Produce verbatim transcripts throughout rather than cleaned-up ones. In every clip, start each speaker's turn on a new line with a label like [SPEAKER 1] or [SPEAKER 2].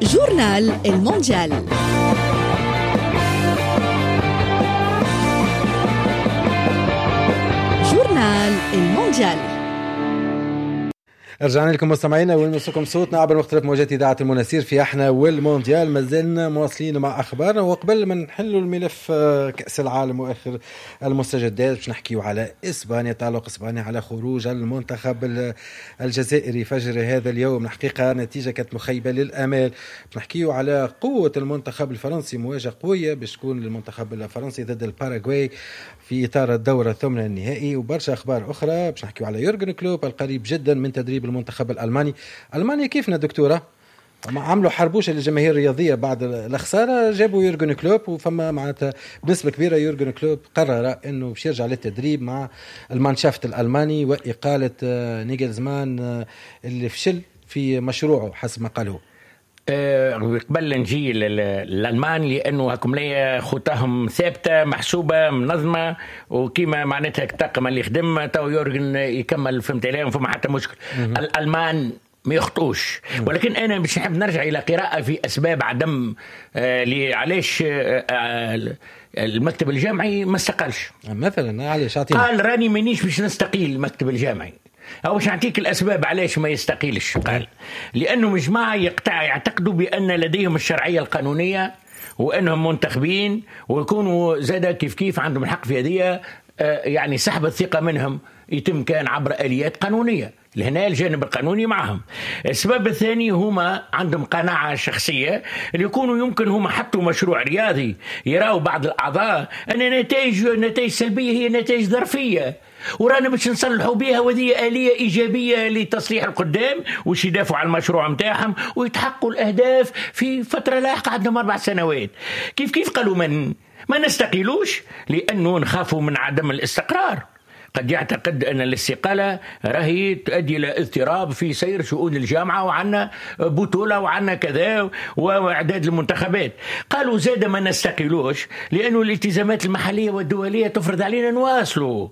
[SPEAKER 1] جورنال المونديال. جورنال المونديال.
[SPEAKER 2] رجعنا لكم مستمعينا ونمسكم صوتنا عبر مختلف موجات إذاعة المناسير في احنا والمونديال. ما زلنا مواصلين مع أخبارنا، وقبل ما نحلوا الملف كأس العالم وآخر المستجدات باش نحكيوا على إسبانيا، تعلق إسبانيا على خروج المنتخب الجزائري فجر هذا اليوم. الحقيقة نتيجة كانت مخيبة للآمال. نحكيوا على قوة المنتخب الفرنسي، مواجهة قوية باش تكون المنتخب الفرنسي ضد الباراغواي في إطار الدورة الثامنة النهائي، وبرشا أخبار أخرى. باش نحكيوا على يورغن كلوب القريب جدا من تدريب المنتخب الألماني. ألمانيا كيفنا دكتورة؟ عملوا حربوشة للجماهير الرياضية بعد الخسارة، جابوا يورغن كلوب، وفما معناتها بنسبة كبيرة يورغن كلوب قرر أنه باش يرجع للتدريب مع المانشافت الألماني، وإقالة نيجلزمان اللي فشل في مشروعه حسب ما قالوا.
[SPEAKER 3] قبل نجي للألمان لأنه هكم لي خطاهم ثابتة محسوبة منظمة، وكيما معناتها الطاقم اللي يخدم تو يورغن يكمل فهمت عليهم، فما حتى مشكل. الألمان ما يخطوش، ولكن أنا مش نحب نرجع إلى قراءة في أسباب عدم آه علاش آه المكتب الجامعي ما استقالش
[SPEAKER 2] مثلا. علاش
[SPEAKER 3] قال راني مانيش باش نستقيل المكتب الجامعي، أو باش نعطيك الأسباب علاش ما يستقيلش. قال لأنه مجموعة يقطع يعتقدوا بأن لديهم الشرعية القانونية وأنهم منتخبين، ويكونوا زادا كيف كيف عندهم الحق في هذه يعني سحب الثقة منهم يتم كان عبر آليات قانونية. لهنا الجانب القانوني معهم. السبب الثاني هما عندهم قناعة شخصية اللي يكونوا يمكن هما حطوا مشروع رياضي يراوا بعض الأعضاء أن نتائج نتائج سلبية هي نتائج ظرفية، ورانا باش نصلحوا بها، وهذه آلية إيجابية لتصليح القدام وش يدافعوا على المشروع متاعهم ويتحققوا الأهداف في فترة لاحقة. عندهم أربع سنوات. كيف كيف قالوا من ما نستقيلوش لأنه نخافوا من عدم الاستقرار. قد يعتقد أن الاستقالة راهي تؤدي إلى اضطراب في سير شؤون الجامعة، وعنا بطولة وعنا كذا وإعداد المنتخبات. قالوا زاد ما نستقيلوش لأنه الالتزامات المحلية والدولية تفرض علينا نواصلوا،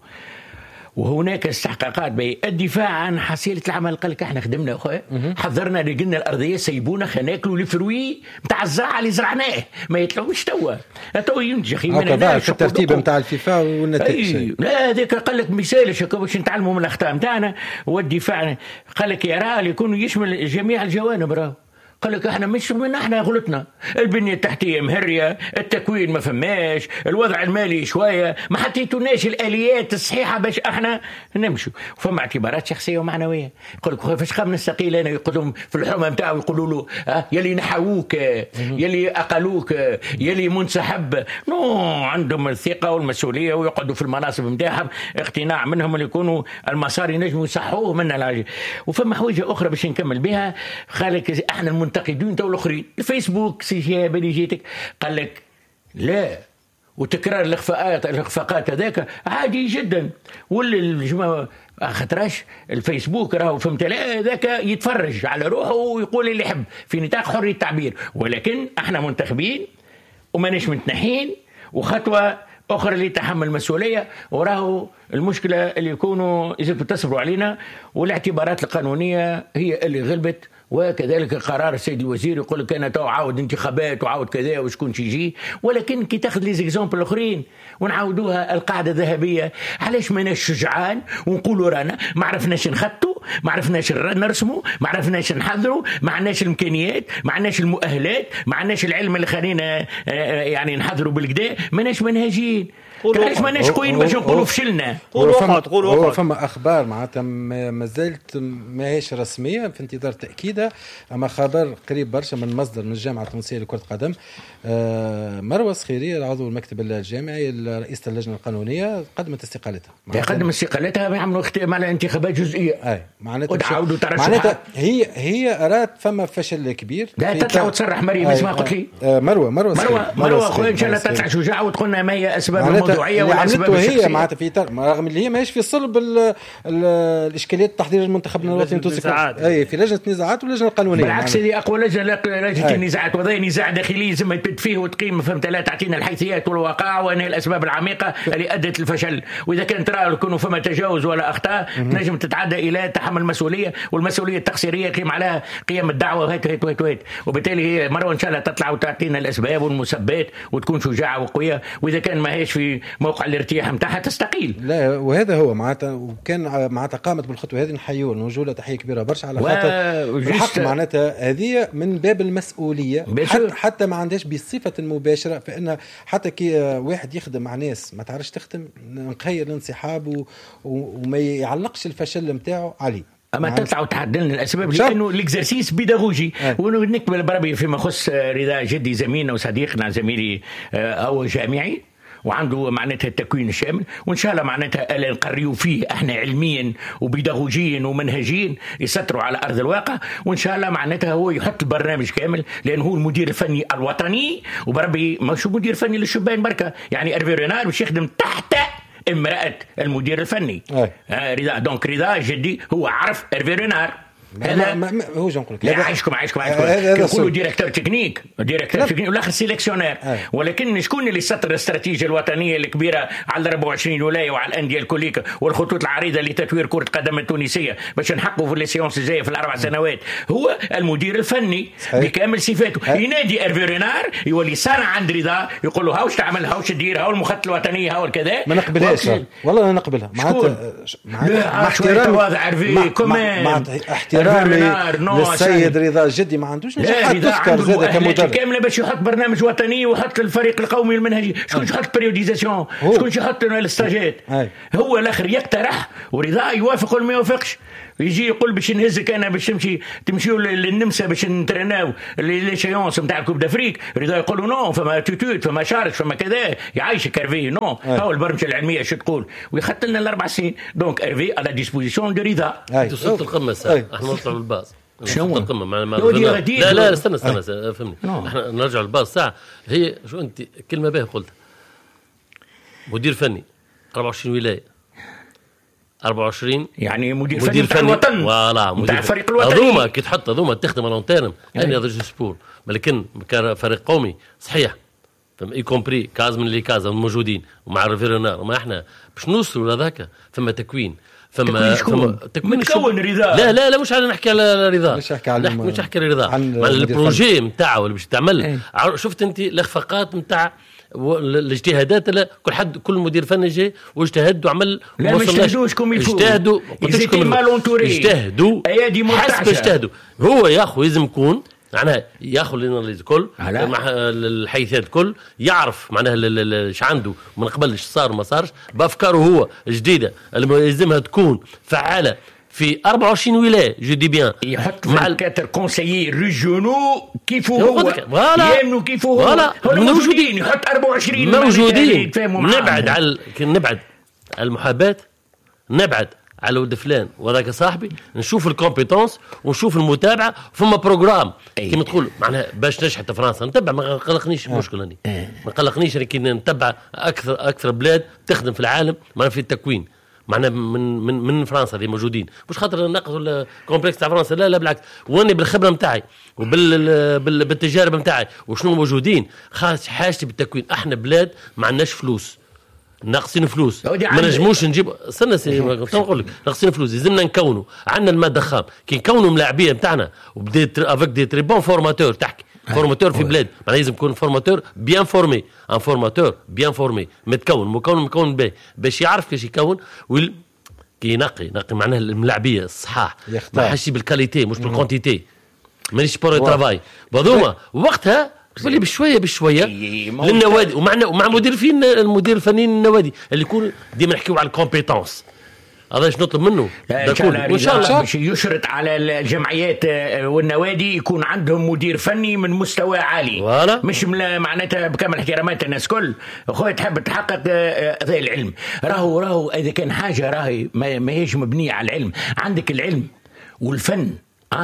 [SPEAKER 3] وهناك استحقاقات بالدفاع عن حصيلة العمل. قال لك احنا خدمنا اخويا، حضرنا رجلنا الارضيه سيبونا خناكلوا الفروي نتاع الزرع اللي زرعناه ما يطلعوش توا تو ينتج اخي من هنا
[SPEAKER 2] في الترتيب نتاع الفيفا والنتائج.
[SPEAKER 3] أي... لا هذاك قال لك مثال شكو باش نتعلموا من الاخطاء نتاعنا والدفاع. قال لك يا راه يكون يشمل جميع الجوانب. راه قال لك احنا مش من احنا غلطنا، البنية التحتية مهرية، التكوين ما فماش، الوضع المالي شوية ما حطيتوناش الآليات الصحيحة باش احنا نمشوا. فما اعتبارات شخصية ومعنوية. يقول لك فاش خاب نستقيل انا، يقولون في الحرمة نتاعو يقولوا له اه يلي نحووك، يلي اقلوك، يلي منسحب. نو عندهم الثقة والمسؤولية ويقعدوا في المناصب نتاعهم، اقتناع منهم اللي يكونوا المسار ينجموا يصحوه من العجل. وفما حوجة اخرى باش نكمل بها. خالك احنا المنتقدين تو الاخرين الفيسبوك سي بلجيتك قال لك لا، وتكرار الاخفاءات الاخفاقات هذاك عادي جدا. واللي الجماعه خاطرش الفيسبوك راهو فهمت لا ذاك يتفرج على روحه ويقول اللي يحب في نطاق حريه التعبير، ولكن احنا منتخبين وماناش متنحين، وخطوه اخرى اللي تحمل مسؤوليه. وراهو المشكله اللي يكونوا اذا بتصبروا علينا، والاعتبارات القانونيه هي اللي غلبت. وكذلك قرار السيد الوزير يقول لك انا تو عاود انتخابات وعاود كذا وشكون يجي، ولكن كي تاخذ لي زيكزامبل الاخرين ونعاودوها القاعده الذهبيه. علاش ماناش شجعان ونقولوا رانا ما عرفناش نخطوا، ما عرفناش نرسموا، ما عرفناش نحضروا، ما عندناش الامكانيات، ما عندناش المؤهلات، ما عندناش العلم اللي خلينا يعني نحضروا بالكدا، ماناش منهجين. علاش ماناش قويين باش نقولوا فشلنا؟
[SPEAKER 2] قولوا فما اخبار معناتها ما زالت ماهيش رسميه في انتظار تاكيدها، اما خبر قريب برشا من مصدر من الجامعه التونسيه لكره القدم. مروه صخيري عضو المكتب الجامعي رئيسه اللجنه القانونيه قدمت استقالتها.
[SPEAKER 3] قدمت استقالتها بيعملوا اختيار انتخابات جزئيه.
[SPEAKER 2] اي معناتها
[SPEAKER 3] وتعاودوا ترشحوا.
[SPEAKER 2] معناتها هي هي ارات فما فشل كبير.
[SPEAKER 3] لا تطلع وتصرح مريم اسمها قلت لي
[SPEAKER 2] مروه مروه
[SPEAKER 3] مروه مروه اخويا ان شاء الله تطلع شجاعه وتقولنا ما هي اسباب الموضوع الموضوعيه والاسباب
[SPEAKER 2] الشخصيه هي معناتها في رغم اللي هي ماهيش في صلب الاشكاليات تحضير المنتخب الوطني التونسي اي في لجنه النزاعات واللجنه القانونيه.
[SPEAKER 3] بالعكس هذه اقوى لجنه لجنه النزاعات، وهذا نزاع داخلي لازم تبت فيه وتقيم فهمت لا تعطينا الحيثيات والواقع وين الاسباب العميقه اللي ادت للفشل، واذا كان ترى يكونوا فما تجاوز ولا اخطاء تنجم تتعدى الى تحمل المسؤوليه، والمسؤوليه التقصيريه قيم عليها قيام الدعوه وهيك هيك هيك هيك. وبالتالي هي مره ان شاء الله تطلع وتعطينا الاسباب والمسبات وتكون شجاعه وقويه، واذا كان ما هيش في موقع الارتياح نتاعها تستقيل.
[SPEAKER 2] لا وهذا هو معناتها، وكان معناتها قامت بالخطوه هذه نحيوه نوجه لها تحيه كبيره برشا على خاطر بالحق معناتها هذه من باب المسؤوليه حتى, حتى ما عندهاش بصفه مباشره، فإن حتى كي واحد يخدم مع ناس ما تعرفش تخدم نخير الانسحاب وما يعلقش الفشل نتاعو عليه.
[SPEAKER 3] اما تطلع وتحدد لنا الاسباب لانه الاكزرسيس بيداغوجي. ونكمل بربي فيما يخص رضا جدي زميلنا وصديقنا زميلي او جامعي وعنده معناتها التكوين الشامل، وان شاء الله معناتها نقريوا فيه احنا علميا وبيداغوجيا ومنهجيا يسطروا على ارض الواقع، وان شاء الله معناتها هو يحط البرنامج كامل لانه هو المدير الفني الوطني، وبربي مش مدير فني للشبان بركه، يعني إرفي رينار باش يخدم تحت امرأة المدير الفني. آه رضا دونك رضا جدي هو عرف إرفي رينار.
[SPEAKER 2] هذا ما ما هو جو نقول لك
[SPEAKER 3] لا عايشكم عايشكم عايشكم يقولوا ديريكتور تكنيك ديريكتور تكنيك والاخر سيليكسيونير. ولكن شكون اللي سطر الاستراتيجيه الوطنيه الكبيره على أربعة وعشرين ولايه وعلى الانديه الكوليكا والخطوط العريضه لتطوير كره القدم التونسيه باش نحققوا في السيونس الجايه في الاربع سنوات؟ هو المدير الفني بكامل صفاته. ينادي إرفي رينار يولي سنه عند رضا يقول له هاوش تعمل هاوش تدير هاو المخطط الوطنيه هاو كذا.
[SPEAKER 2] ما نقبلهاش والله لا نقبلها معناتها مع احترامي مع احترامي للسيد رضا جدي ما عندوش نجاحات تذكر زاد كمدرب
[SPEAKER 3] كامله باش يحط برنامج وطني ويحط الفريق القومي المنهجي. شكون يحط بريوديزاسيون؟ شكون يحط الاستاجات؟ هو الاخر يقترح ورضا يوافق ولا ما يوافقش. يجي يقول باش نهزك انا باش تمشي تمشيوا للنمسا باش نترناو لي شيونس نتاع الكوب دافريك. رضا يقولوا نو فما توتوت فما شارج فما كذا يعيشك إرفي نو هاو البرمجه العلميه شو تقول ويخط لنا الاربع سنين. دونك إرفي على ديسبوزيسيون دو رضا.
[SPEAKER 4] وصلت القمه احنا نطلع بالباص
[SPEAKER 3] شنو
[SPEAKER 4] القمه مع مع لا لا استنى استنى فهمني احنا نرجع للباص ساعه. هي شو انت كلمه باهيه قلتها مدير فني أربعة وعشرين ولايه أربعة وعشرين
[SPEAKER 3] يعني مدير, مدير فني الوطن
[SPEAKER 4] ولا
[SPEAKER 3] مدير فريق الوطني
[SPEAKER 4] هذوما كي تحط هذوما تخدم على لونتيرم اني ضد سبور لكن فريق قومي صحيح فما اي كومبري كاز من اللي كاز موجودين ومع ريفيرنار وما احنا باش نوصلوا لذاك فما تكوين فما
[SPEAKER 3] فما تكوين متكون رضا.
[SPEAKER 4] لا لا لا مش على نحكي على رضا مش نحكي على مش نحكي على رضا على البروجي نتاعو اللي باش تعمل. ايه. شفت انت الاخفاقات نتاع الاجتهادات لا كل حد كل مدير فني جاي واجتهد وعمل
[SPEAKER 3] لا مش اجتهدوش كم
[SPEAKER 4] اجتهدوا اجتهدوا
[SPEAKER 3] ايادي
[SPEAKER 4] حسب اجتهدوا. هو يا اخو لازم يكون معناها ياخذ الاناليز كل مع الحيثيات كل يعرف معناها ايش عنده من قبل ايش صار ما صارش بافكاره هو جديده اللي لازمها تكون فعاله في أربعة وعشرين ولايه جو دي بيان
[SPEAKER 3] يحط مع الكاتر كونسيي ريجيونو كيف هو يامنوا كيف هو موجودين يحط أربعة وعشرين
[SPEAKER 4] موجودين. نبعد على نبعد على المحاباه نبعد على ود فلان وذاك صاحبي نشوف الكومبيتونس ونشوف المتابعه فما بروجرام كيما تقول معناها باش نجحت فرنسا نتبع ما قلقنيش مشكله اني ما قلقنيش كي نتبع اكثر اكثر بلاد تخدم في العالم معناها في التكوين معنا من من من فرنسا اللي موجودين مش خاطر ناقص الكومبلكس تاع فرنسا لا لا بالعكس واني بالخبره نتاعي وبال بالتجارب نتاعي وشنو موجودين خاص حاجتي بالتكوين. احنا بلاد ما عندناش فلوس ناقصين فلوس ما نجموش نجيب استنى سي نقول لك ناقصين فلوس لازمنا نكونوا عندنا الماده الخام كي نكونوا ملاعبيه نتاعنا وبديت افيك دي تري بون فورماتور تحكي فورماتور في بلاد معناها لازم يكون فورماتور بيان فورمي ان فورماتور بيان فورمي متكون مكون مكون به باش يعرف كيفاش يكون وال... كي ينقي نقي معناها الملاعبيه الصحاح ما حشي بالكاليتي مش بالكونتيتي مانيش بور ترافاي بضوما وقتها تولي بشويه بشويه للنوادي ومعنا ومع مدير فين المدير الفني النوادي اللي يكون ديما نحكيو على الكومبيتونس هذا ايش نطلب منه
[SPEAKER 3] ان شاء الله, شاء الله باش يشرط على الجمعيات والنوادي يكون عندهم مدير فني من مستوى عالي
[SPEAKER 4] والا.
[SPEAKER 3] مش معناتها بكامل احترامات الناس كل اخويا تحب تحقق ذا العلم راهو راهو اذا كان حاجه راهي ما هيش مبنيه على العلم عندك العلم والفن اه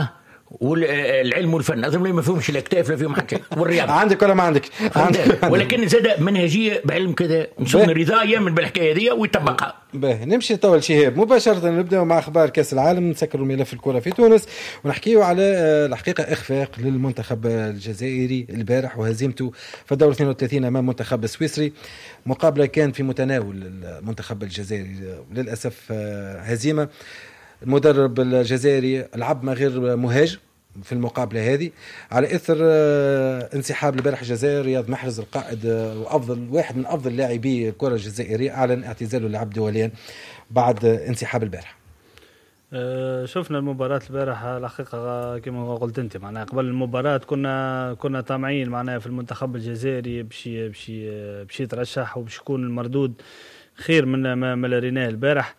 [SPEAKER 3] والعلم والفن اظن ما فيهمش الاكتاف لا فيهم حتى والرياضه
[SPEAKER 2] عندك ولا ما عندك, عندك.
[SPEAKER 3] ولكن زاد منهجيه بعلم كذا نشوف رضا يامن بالحكايه هذه ويطبقها.
[SPEAKER 2] باهي نمشي تو لشهاب مباشره نبداو مع اخبار كاس العالم. نسكروا ملف الكره في تونس ونحكيوا على الحقيقه اخفاق للمنتخب الجزائري البارح وهزيمته في الدور اثنين وثلاثين امام منتخب السويسري. مقابله كان في متناول المنتخب الجزائري للاسف هزيمه. المدرب الجزائري لعب ما غير مهاجم في المقابلة هذه على إثر انسحاب البارح الجزائر. رياض محرز القائد وأفضل واحد من أفضل لاعبي الكرة الجزائرية أعلن اعتزاله لعب دوليا بعد انسحاب البارح.
[SPEAKER 5] أه شفنا المباراة البارح الحقيقة كما قلت أنت معناها قبل المباراة كنا كنا طامعين معناها في المنتخب الجزائري بشي بشي بشي يترشح وبش يكون المردود خير من ما لريناه البارح.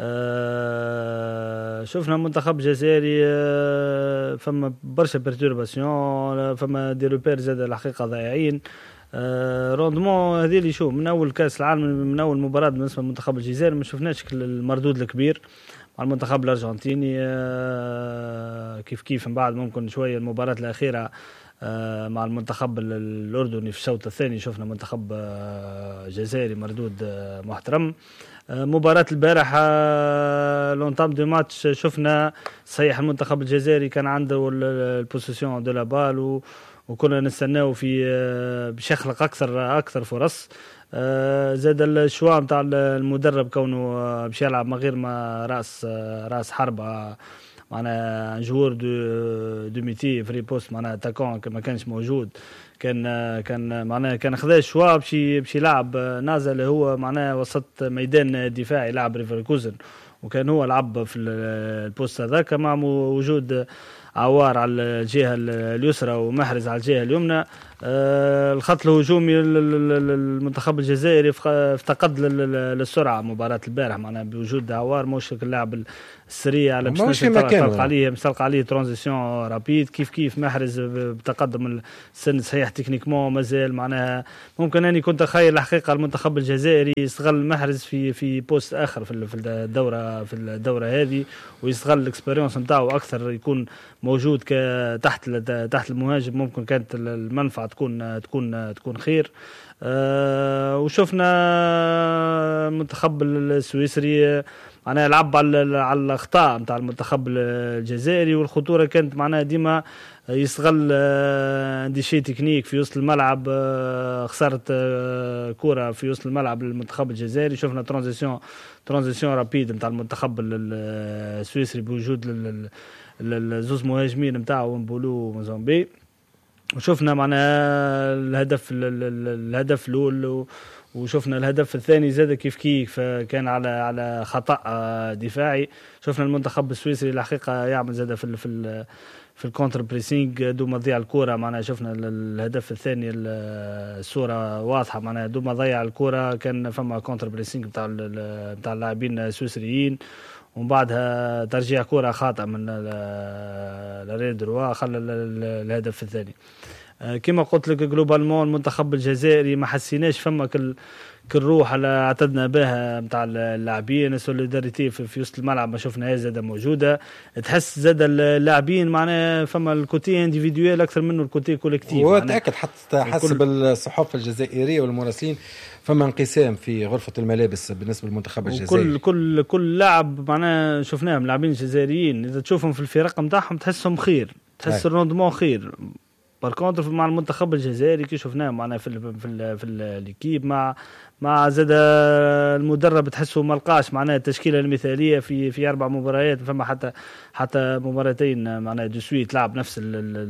[SPEAKER 5] آه شفنا منتخب جزائري آه فما برشا بيرتورباسيون فما دي روبير زاد الحقيقه ضايعين. آه روندمون هذه اللي شو من اول كاس العالم من اول مباراه بالنسبه للمنتخب الجزائري ما شفناش المردود الكبير مع المنتخب الارجنتيني. آه كيف كيف من بعد ممكن شويه المباراه الاخيره آه مع المنتخب الاردني في الشوط الثاني شفنا منتخب آه جزائري مردود آه محترم. مباراة البارحة لونتام دو ماتش شفنا صحيح المنتخب الجزائري كان عنده البوسيسيون دو لا بال وكنا نستناو في باش يخلق اكثر اكثر فرص. زاد الشوا نتاع المدرب كونه باش يلعب من غير ما راس راس حربة معنا جوور دو دو ميتي فري بوست معنا تاكون ما كانش موجود. كان كان معناها كان خذا شوا بشي بشي لاعب نازل اللي هو معناها وسط ميدان دفاعي لاعب ريفركوزن وكان هو لعب في البوست هذاك مع وجود عوار على الجهه اليسرى ومحرز على الجهه اليمنى. الخط الهجومي المنتخب الجزائري افتقد للسرعه مباراه البارح معناها بوجود عوار مش اللاعب السريع على باش نسلق عليه مسلق عليه ترانزيسيون رابيد كيف كيف محرز بتقدم السن صحيح تكنيكمون مازال معناها ممكن اني كنت اخيل الحقيقه المنتخب الجزائري يستغل محرز في في بوست اخر في الدوره في الدوره هذه ويستغل الاكسبيريونس نتاعو اكثر يكون موجود تحت تحت المهاجم ممكن كانت المنفعه تكون تكون تكون خير. أه وشفنا المنتخب السويسري معناها لعب على على الاخطاء نتاع المنتخب الجزائري والخطوره كانت معناها ديما يستغل دي شي تكنيك في وسط الملعب. خسرت كره في وسط الملعب للمنتخب الجزائري. شفنا ترانزيسيون ترانزيسيون رابيد نتاع المنتخب السويسري بوجود الزوز مهاجمين نتاعو مبولو وموزامبي. وشفنا معناها الهدف الهدف الاول وشفنا الهدف الثاني زاد كيف كيف كان على على خطأ دفاعي. شفنا المنتخب السويسري الحقيقة يعمل زاد في في في الكونتر بريسينج دو ما ضيع الكرة معناها. شفنا الهدف الثاني الصورة واضحة معناها دو ما ضيع الكرة كان فما كونتر بريسينج بتاع بتاع اللاعبين السويسريين ومن بعدها ترجيع كرة خاطئة من لاري دروا خلى الهدف الثاني. كما قلت لك جلوبالمون المنتخب الجزائري ما حسيناش فما كل كل روح على اعتدنا بها نتاع اللاعبين السوليداريتي في, في وسط الملعب ما شفنا زاد موجوده. تحس زاد اللاعبين معناها فما الكوتي انديفيدويل اكثر منه الكوتي كوليكتيف.
[SPEAKER 2] هو تاكد حتى حسب الصحف الجزائريه والمراسلين فما انقسام في غرفه الملابس بالنسبه للمنتخب الجزائري.
[SPEAKER 5] كل كل كل لاعب معناها شفناهم لاعبين جزائريين اذا تشوفهم في الفرق نتاعهم تحسهم خير تحس الروندمون خير. باركونتر مع المنتخب الجزائري كي شفناه معنا في ال في ال في الكيب مع مع زاد المدرب تحسه ما لقاش معناها التشكيله المثاليه في في اربع مباريات فما حتى حتى مباراتين معناها دو سويت لعب نفس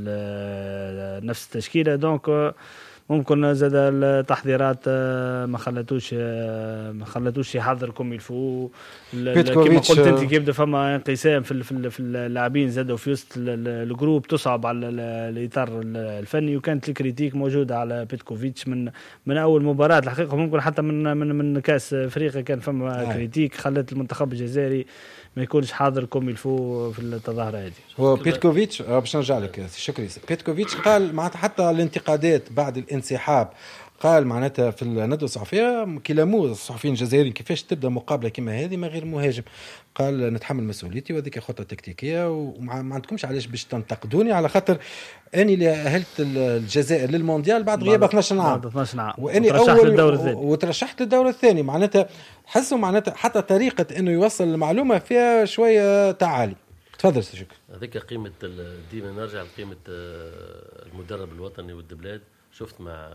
[SPEAKER 5] ال نفس التشكيله. دونك ممكن زاد التحضيرات ما خلتوش ما خلتوش يحضركم يلفو كما قلت انت كيف بدا فما انقسام في في اللاعبين زادوا في وسط الجروب تصعب على الاطار الفني وكانت الكريتيك موجوده على بيتكوفيتش من من اول مباراه الحقيقه ممكن حتى من من من كاس افريقيا كان فما آه. كريتيك خلت المنتخب الجزائري ما يكونش حاضر كوم يلفو في التظاهره هذه.
[SPEAKER 2] هو بيتكوفيتش باش نرجع لك شكري. بيتكوفيتش قال معناتها حتى الانتقادات بعد الانسحاب قال معناتها في الندوة الصحفية كلامو الصحفيين الجزائريين كيفاش تبدا مقابلة كما هذه ما غير مهاجم. قال نتحمل مسؤوليتي وهذيك خطة تكتيكية وما عندكمش علاش باش تنتقدوني على خاطر اني اللي اهلت الجزائر للمونديال بعد غياب اثناش عام واني اول وترشحت للدور الثاني. معناتها حسوا معناتها حتى طريقة انه يوصل المعلومة فيها شوية تعالي. تفضل شكرا.
[SPEAKER 4] هذيك قيمة ديما نرجع لقيمة المدرب الوطني والدبلاد. شفت مع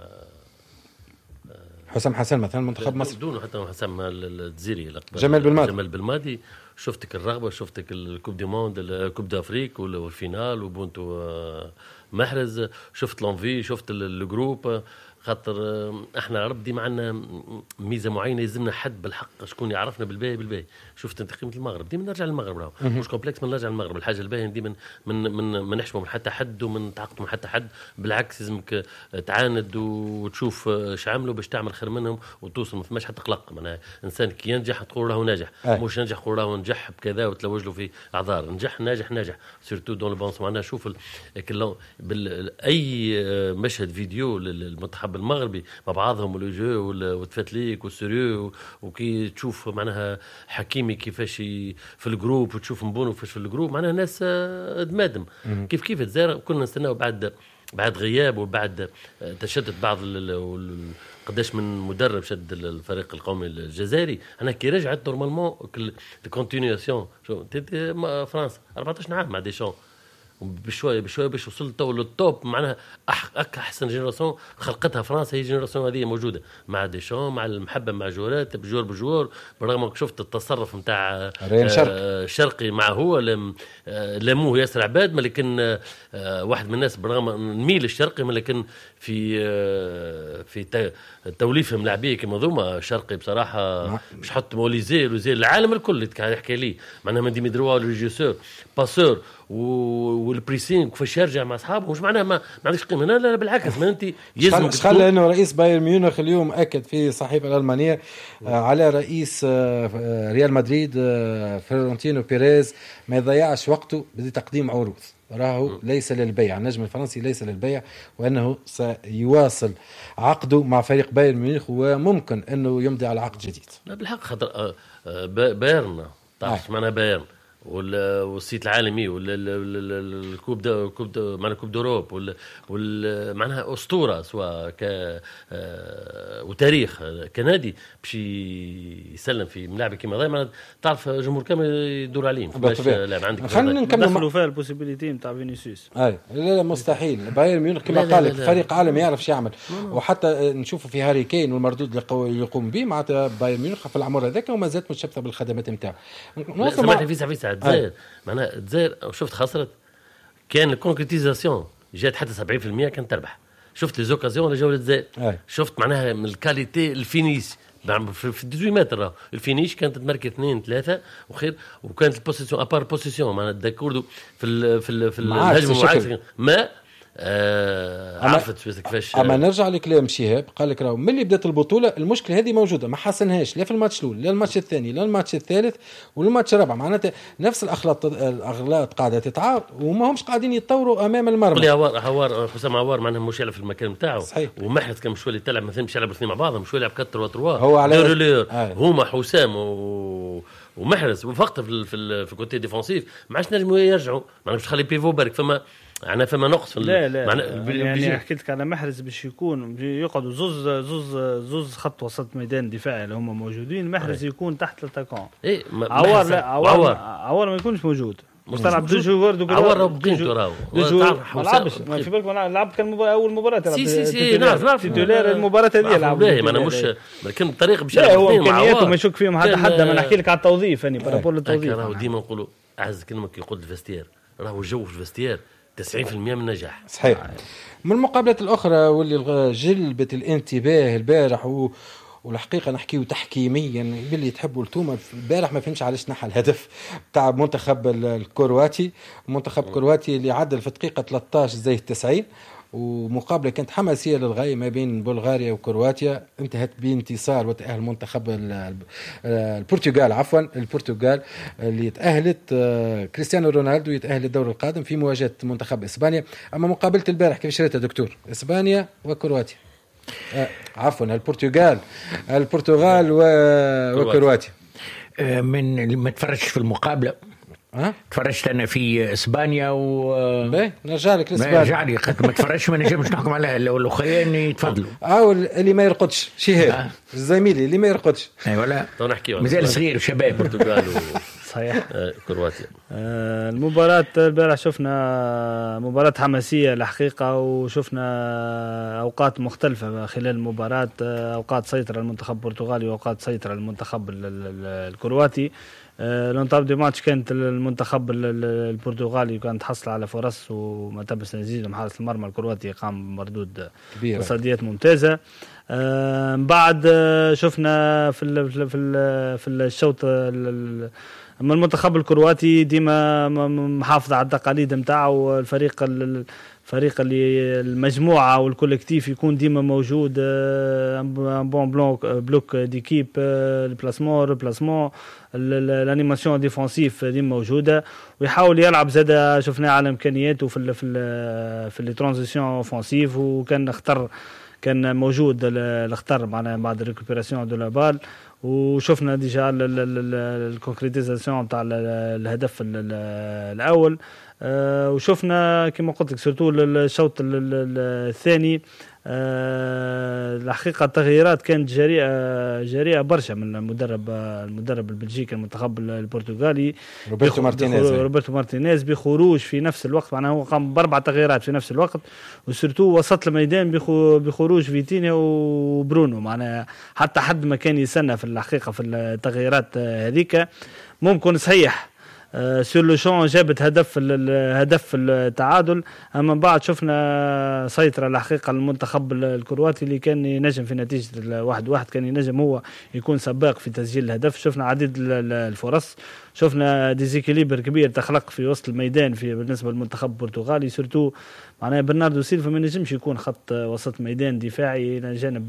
[SPEAKER 2] حسام حسن مثلا منتخب مصر
[SPEAKER 4] دونه حتى حسام الجزيري
[SPEAKER 2] جمال بالماضي
[SPEAKER 4] جمال بالماضي شفتك الرغبة شفتك الكوب دي موند الكوب دافريك والفينال وبونتو محرز شفت لونفي شفت الجروب خاطر احنا ربي معنا ميزه معينه يلزمنا حد بالحق شكون يعرفنا بالباهي بالباهي. شفت انت قيمه المغرب ديما نرجع للمغرب راهو مش كومبلكس من نرجع للمغرب. الحاجه الباهيه ديما من من ما نحشموا من حتى حد ومن تعاقدوا من حتى حد بالعكس لازمك تعاند وتشوف ايش عملوا باش تعمل خير منهم وتوصل. ما فماش حتى قلق معناها انسان كي ينجح تقول راهو ناجح
[SPEAKER 2] أي.
[SPEAKER 4] مش ننجح تقول راهو نجح بكذا وتلوج له في اعذار. نجح ناجح ناجح سيرتو دون البونس معناها شوف اي مشهد فيديو للمنتخب المغربي بعضهم ولو جو والتفتليك والسيريو وكي تشوف معناها حكيمي كيفاش في الجروب وتشوف مبونو كيفاش في الجروب معناها ناس دمادم كيف كيف الزهر كنا نستناو بعد بعد غياب وبعد تشتت بعض قداش من مدرب شد الفريق القومي الجزائري. انا كي رجعت نورمالمون الكونتينياسيون فرنسا أربعطاش عام مع ديشان بشويه بشويه باش وصلت للتوب معناها احسن جينيراسيون خلقتها فرنسا هي جينيراسيون هذه موجوده مع ديشان مع المحبه مع جورات بجور بجور برغم انك شفت التصرف نتاع آه شرقي مع هو لم آه لاموه ياسر عباد لكن آه واحد من الناس برغم نميل الشرقي لكن في آه في توليفهم لاعبيه كما ذوما شرقي بصراحه مش حط موليزي لوزي العالم الكل يحكي لي معناها من ديميدروا ريجيسور باسور والبريسين كيفاش يرجع مع اصحابه مش معناها ما عندكش قيمه. لا لا بالعكس ما انت
[SPEAKER 2] يلزم خلى انه رئيس بايرن ميونخ اليوم اكد في الصحيفه الالمانيه آه على رئيس آه ريال مدريد آه فلورنتينو بيريز ما يضيعش وقته بتقديم عروض راهو ليس للبيع. النجم الفرنسي ليس للبيع وانه سيواصل عقده مع فريق بايرن ميونخ وممكن انه يمضي على عقد جديد.
[SPEAKER 4] لا بالحق خاطر بايرن تعرف معناها بايرن والسيت العالمي والكوب دا كوب دا معنا كوب دوروب ومعناها اسطوره سواء ك وتاريخ كنادي باش يسلم في ملاعب كيما هذا معناها تعرف جمهور كامل يدور عليه باش لاعب عندك
[SPEAKER 5] خلينا نكملوا فيها البوسيبيليتي نتاع فينيسيوس.
[SPEAKER 2] اي لا مستحيل بايرن ميونخ كما قال لك فريق عالمي يعرف شو يعمل وحتى نشوفوا في هاري كين والمردود اللي يقوم به معناتها بايرن ميونخ في العمر هذاك وما زالت متشبثه بالخدمات نتاعو.
[SPEAKER 4] سمعت في ساعه الجزائر معناها الجزائر شفت خسرت كان الكونكريتيزاسيون جات حتى سبعين بالمئة كانت تربح. شفت لي زوكازيون اللي جاوا للجزائر شفت معناها من الكاليتي الفينيس في ثمانية عشر متر الفينيش كانت تمركز اثنين ثلاثة وخير وكانت البوزيسيون ابار بوزيسيون معناها داكوردو في ال في ال في الهجمه ما آه عرفت كيفاش.
[SPEAKER 2] اما نرجع لكلام شهاب قال لك راهو ملي بدات البطوله المشكله هذه موجوده ما حسنهاش لا في الماتش الاول لا الماتش الثاني لا الماتش الثالث ولا الماتش الرابع معناتها نفس الاغلاط الاغلاط قاعده تتعاود وما همش قاعدين يتطوروا امام المرمى.
[SPEAKER 4] قول هوار هوار حسام هوار معناها مش يلعب في المكان نتاعو ومحرز كان مش ولي تلعب مثلا مش يلعب الاثنين مع بعضهم مش يلعب كتر وتروا
[SPEAKER 2] هو على
[SPEAKER 4] هما حسام و ومحرز وفقط في في في كوتي ديفونسيف ما عادش نجموا يرجعوا معناها باش تخلي بيفو برك فما انا فما نقص في
[SPEAKER 5] لا لا يعني حكيت لك على محرز باش يكون يقعدوا زوز زوز زوز خط وسط ميدان دفاعي اللي هم موجودين محرز يكون تحت التاكون
[SPEAKER 4] ايه
[SPEAKER 5] عوار لا عوار عوار ما يكونش موجود مستلعب دو جوغور دو
[SPEAKER 4] عوار بقيمته راهو
[SPEAKER 5] ما لعبش ما في بالك لعب كان مباراة اول مباراه تلعب
[SPEAKER 4] سي سي سي نعرف نعرف
[SPEAKER 5] تيتولير المباراه هذه لعب
[SPEAKER 4] باهي ما انا مش لكن الطريقه باش
[SPEAKER 5] يلعب هو امكانياته ما يشك فيهم حتى حتى ما نحكي لك على التوظيف اني بارابور للتوظيف
[SPEAKER 4] راهو ديما نقولوا اعز كلمه كي يقول الفستير راهو الجو في الفستير تسعين بالمئة من النجاح
[SPEAKER 2] صحيح. من المقابلات الأخرى واللي جلبت الانتباه البارح و... والحقيقة نحكيه تحكيميا باللي تحبوا التومة البارح ما فهمش علاش نحى الهدف بتاع منتخب الكرواتي منتخب كرواتي اللي عدل في دقيقة ثلاثة عشر زي التسعين ومقابلة كانت حماسية للغاية ما بين بلغاريا وكرواتيا انتهت بانتصار وتأهل منتخب البرتغال عفوا البرتغال اللي تأهلت كريستيانو رونالدو يتأهل للدور القادم في مواجهة منتخب إسبانيا. أما مقابلة البارح كيف شريتها دكتور إسبانيا وكرواتيا؟ آه عفوا البرتغال البرتغال و... وكرواتيا.
[SPEAKER 3] آه من ما تفرجش في المقابله.
[SPEAKER 2] ها
[SPEAKER 3] تفرجت انا في اسبانيا و
[SPEAKER 2] باهي نرجع لك لاسبانيا.
[SPEAKER 3] نرجع لي ما تفرجش ما نجمش نحكم عليها لو خياني تفضلوا.
[SPEAKER 2] او اللي ما يرقدش شهاب
[SPEAKER 3] آه.
[SPEAKER 2] زميلي اللي ما يرقدش.
[SPEAKER 3] اي ولا
[SPEAKER 4] تو نحكيو
[SPEAKER 3] مازال صغير وشباب
[SPEAKER 4] البرتغال
[SPEAKER 5] صحيح.
[SPEAKER 4] كرواتيا.
[SPEAKER 5] آه المباراة البارح شفنا مباراة حماسية الحقيقة، وشفنا أوقات مختلفة خلال المباراة، أوقات سيطرة المنتخب البرتغالي وأوقات سيطرة المنتخب الكرواتي. لونطاب دي ماتش كانت المنتخب البرتغالي كان تحصل على فرص وما تبس نزيد، محارس المرمى الكرواتي قام بردود تصديات ممتازة. آه بعد شفنا في ال في ال في الشوط اما المنتخب الكرواتي ديما محافظ على التقاليد نتاعو، الفريق الفريق اللي المجموعه والكولكتيف يكون ديما موجود، بون بلوك بلوك ديكيب، البلاسمون البلاسمون الانيماسيون ديفونسيف ديما موجوده، ويحاول يلعب زاد شفناه على امكانياته في ال في ال في لي ترانزيسيون اوفنسيف، وكان اختار كان موجود الاختار معنا بعد ريكوبيراسيون دو لا بال، وشفنا ديجا الكونكريتيزاسيون تاع الهدف الاول. أه وشفنا كما قلت لك سورتو الشوط الثاني أه الحقيقه التغييرات كانت جريئه جريئه برشا من المدرب المدرب البلجيكي المنتخب البرتغالي
[SPEAKER 2] روبرتو مارتينيز
[SPEAKER 5] روبرتو مارتينيز بخروج في نفس الوقت، معناها هو قام باربع تغييرات في نفس الوقت، وسورتو وسط الميدان بخروج فيتينيا وبرونو، معناها حتى حد ما كان يستنى في الحقيقه في التغييرات هذيك. ممكن صحيح سور لو شون جابت هدف الهدف التعادل، اما من بعد شفنا سيطره الحقيقه المنتخب الكرواتي اللي كان ينجم في نتيجه واحد واحد، كان ينجم هو يكون سباق في تسجيل الهدف. شفنا عديد الفرص، شفنا ديزيكيليبر كبير تخلق في وسط الميدان في بالنسبه للمنتخب البرتغالي، سورتو معناها برناردو سيلفا ما نجمش يكون خط وسط ميدان دفاعي الى جانب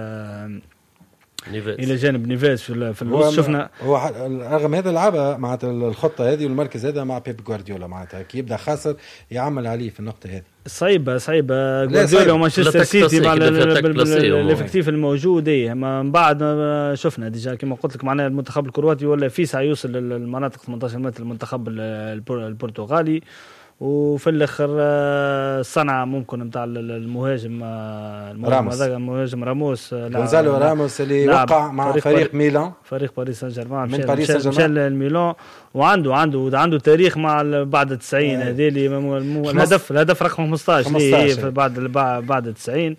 [SPEAKER 5] نيفيز. الى جانب نيفيز في في الوسط. شفنا
[SPEAKER 2] هو رغم هذا لعبها معناتها الخطه هذه والمركز هذا مع بيب غوارديولا، معناتها كي يبدا خاسر يعمل عليه في النقطه هذه
[SPEAKER 5] صعيبه صعيبه غوارديولا ومانشستر سيتي مع الافكتيف الموجود. ايه من بعد شفنا ديجا كما قلت لك معناها المنتخب الكرواتي ولا في ساعه يوصل للمناطق ثمانية عشر متر المنتخب البرتغالي، وفي الاخر الصنعه ممكن نتاع المهاجم
[SPEAKER 2] راموس
[SPEAKER 5] المهاجم راموس
[SPEAKER 2] غونزالو راموس اللي وقع مع فريق, فريق ميلان
[SPEAKER 5] فريق باريس سان جيرمان
[SPEAKER 2] من باريس سان جيرمان
[SPEAKER 5] الميلان، وعنده عنده عنده تاريخ مع بعد تسعين هذه اللي الهدف الهدف رقم خمسطاش اللي بعد بعد تسعين.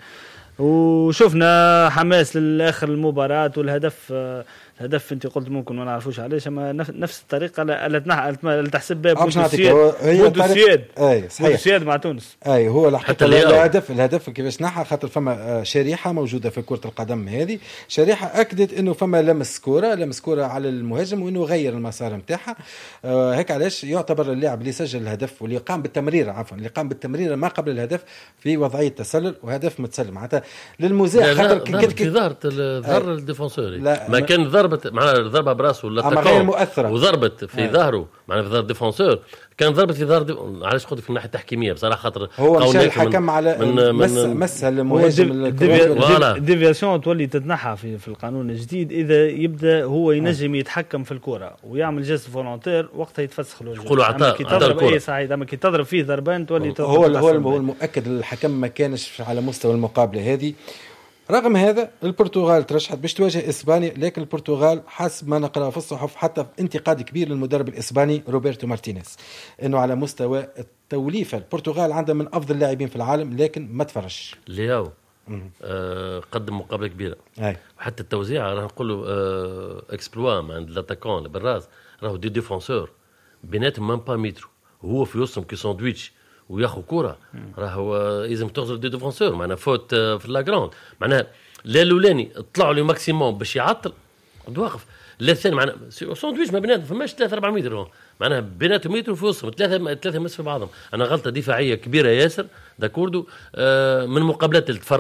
[SPEAKER 5] وشفنا حماس للاخر المباراه، والهدف الهدف انت قلت ممكن ما نعرفوش علاش، اما نفس الطريقه اللي تحسب بها بودوسياد
[SPEAKER 2] اي صحيح
[SPEAKER 5] مع تونس.
[SPEAKER 2] اي هو الحقيقه الهدف الهدف كيفاش نحى خاطر فما شريحه موجوده في كره القدم، هذه شريحه اكدت انه فما لمس كره لمس كره على المهاجم وانه غير المسار نتاعها. آه هيك علاش يعتبر اللاعب اللي سجل الهدف واللي قام بالتمريره عفوا اللي قام بالتمريره ما قبل الهدف في وضعيه تسلل وهدف متسلل معناتها للمزاح خاطر
[SPEAKER 4] كي ظهرت ظهر الديفونسور ما كان ضربت معناها ضربه براسه ولا
[SPEAKER 2] غير مؤثره
[SPEAKER 4] وضربت في آه. ظهره معناها في ظهر ديفونسور، كان ضربت في ظهر دي... علاش قلت في الناحيه التحكيميه بصراحه خاطر
[SPEAKER 2] هو مشى الحكم على من مس مس المهاجم
[SPEAKER 5] الديفياسيون تولي تتنحى في في القانون الجديد اذا يبدا هو ينجم آه. يتحكم في الكره ويعمل جست فولونتير وقتها يتفسخ له
[SPEAKER 4] يقولوا عطاء
[SPEAKER 5] تضرب اي صحيح، اما كي تضرب فيه ضربان تولي
[SPEAKER 2] هو هو المؤكد الحكم ما كانش على مستوى المقابله هذه. رغم هذا البرتغال ترشحت باش تواجه اسبانيا، لكن البرتغال حسب ما نقرأ في الصحف حتى انتقاد كبير للمدرب الاسباني روبرتو مارتينيز انه على مستوى التوليفه البرتغال عندها من افضل اللاعبين في العالم لكن ما تفرش.
[SPEAKER 4] لياو آه قدم مقابله كبيره
[SPEAKER 2] أي.
[SPEAKER 4] وحتى التوزيع راح نقول له آه اكسبلوا عند لاتاكون بالراس راهو دي ديفونسور بيناتهم مام با مترو وهو في وسطهم كي ساندويتش وياخذ كره راهو لازم تغزر دي ديفونسور معناها فوت في لاغراند معناها لا الاولاني طلعوا لي ماكسيموم باش يعطل واقف، لا الثاني معناها ساندويتش ما بيناتهم فماش ثلاثة أربعة متر معناها بيناتهم متر في وسطهم ثلاثه ثلاثه مس في بعضهم. انا غلطه دفاعيه كبيره ياسر داكوردو آه من مقابلات اللي تفرج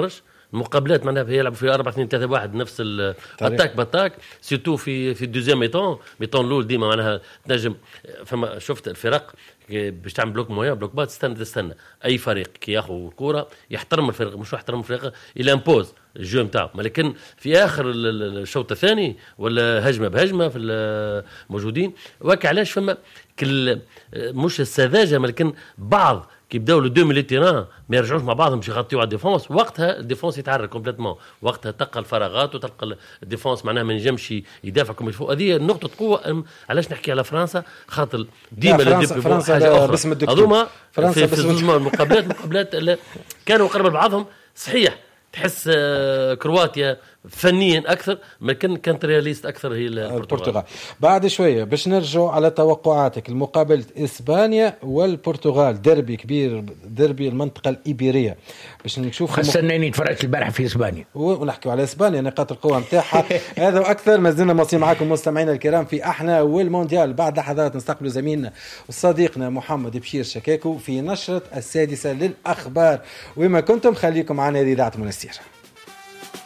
[SPEAKER 4] المقابلات معناها يلعبوا في أربعة اثنين ثلاثة واحد نفس الاتاك باتاك سيرتو في في الدوزيام ميطون ميطون الاول ديما معناها تنجم فما شفت الفرق باش تعمل بلوك مويا بلوك بات تستنى تستنى اي فريق كي ياخذ الكره يحترم الفريق مش يحترم الفريق الى امبوز الجو نتاعو لكن في اخر الشوط الثاني ولا هجمه بهجمه في الموجودين وك علاش فما كل مش السذاجه لكن بعض كي بداو لو دو ميلي تيران ما يرجعوش مع بعضهم باش يغطيو على الديفونس وقتها الديفونس يتعرى كومبليتمون وقتها تلقى الفراغات وتلقى الديفونس معناها ما ينجمش يدافع كما يفو هذه نقطه قوه. علاش نحكي على فرنسا خاطر ديما
[SPEAKER 2] فرنسا, فرنسا باسم الدكتور
[SPEAKER 4] هذوما في, في زوج مقابلات مقابلات كانوا قرب لبعضهم صحيح تحس كرواتيا فنيا اكثر ما كان كانت رياليست اكثر هي البرتغال.
[SPEAKER 2] بعد شويه باش نرجعوا على توقعاتك المقابله اسبانيا والبرتغال ديربي كبير ديربي المنطقه الايبيريه باش نشوف
[SPEAKER 3] خسرناني تفرجت البارح في اسبانيا
[SPEAKER 2] ونحكيوا على اسبانيا نقاط القوه نتاعها هذا واكثر. ما زلنا مواصلين معكم مستمعينا الكرام في احنا والمونديال. بعد لحظات نستقبل زميلنا وصديقنا محمد بشير شكاكو في نشره السادسه للاخبار. وما كنتم خليكم معنا هذه اذاعه منستير.